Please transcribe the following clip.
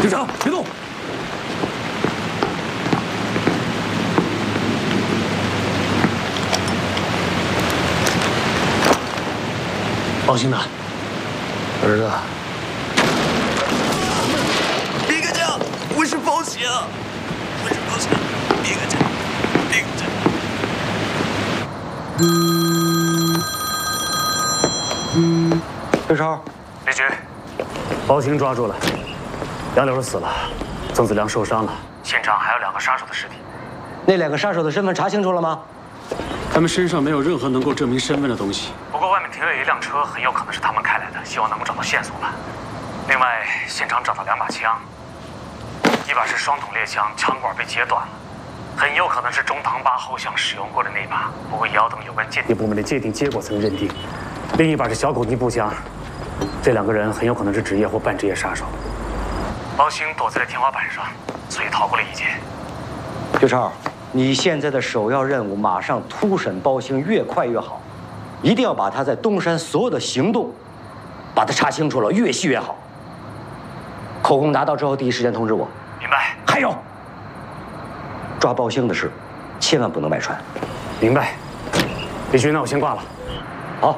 队长，别动！包兴呢？儿子。 别个家，我是包兴，我是包兴，别个家，别个家。 魏超， 李局，包兴抓住了，杨柳死了，曾子良受伤了，现场还有2个杀手的尸体。 那2个杀手的身份查清楚了吗？ 他们身上没有任何能够证明身份的东西。 不过外面停了一辆车，很有可能是他们开来的，希望能够找到线索吧。另外，现场找到2把枪，一把是双筒猎枪，枪管被截断了，很有可能是中堂8后巷使用过的那把，不过也要等有关鉴定部门的鉴定结果才能认定。另一把是小口径步枪，这2个人很有可能是职业或半职业杀手。包兴躲在了天花板上，所以逃过了一劫。 刘超，你现在的首要任务，马上突审包兴，越快越好，一定要把他在东山所有的行动，把他查清楚了，越细越好。口供拿到之后，第一时间通知我。 明白。 还有，抓包兴的事，千万不能外传。 明白。李局，那我先挂了。